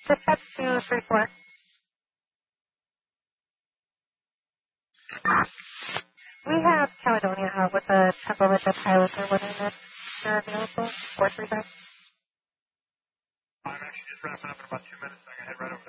Dispatch 234. We have Caledonia out with a couple of the pilots or whatever. They're available. 435. I'm actually just wrapping up in about 2 minutes. I'm going to head right over there.